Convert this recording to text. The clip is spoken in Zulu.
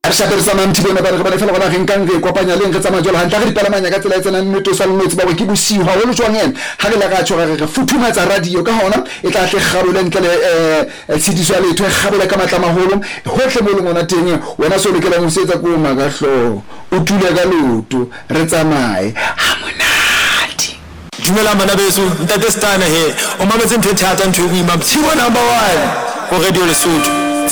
shapere sa mamthi bona ba re ba fela bona re nkang re kopanya le re tsama jolo hantla re dipalamanya ka tsela e tsena nnete sa nnotsi ba ke bosiu ha holo jwangeng ha re la ka tshwara re futhumatsa radio ka hona e tla hle kgarole ntle le tshitiso ya letho e kgabela ka matla maholo hohle mo le ngona teng wena so lekela mo setsa ko magahlo o tule ka loto re tsamaye ha monate dumela bana beso ntate Stana he o mametse ntho e thata ntho e boima Mtshiwa number 1 go Radio Lesotho.